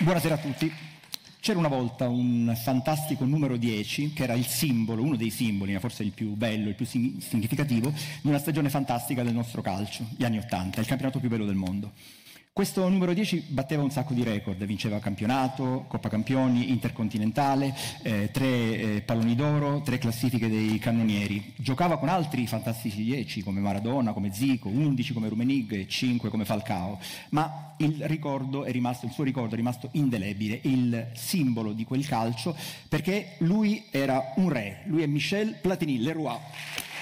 Buonasera a tutti. C'era una volta un fantastico numero 10 che era il simbolo, uno dei simboli, ma forse il più bello, il più significativo, di una stagione fantastica del nostro calcio, gli anni '80, il campionato più bello del mondo. Questo numero 10 batteva un sacco di record, vinceva campionato, Coppa Campioni, Intercontinentale, 3 palloni d'oro, 3 classifiche dei cannonieri. Giocava con altri fantastici 10 come Maradona, come Zico, 11 come Rummenigge e 5 come Falcao, ma il suo ricordo è rimasto indelebile, il simbolo di quel calcio, perché lui era un re, lui è Michel Platini, le Roi.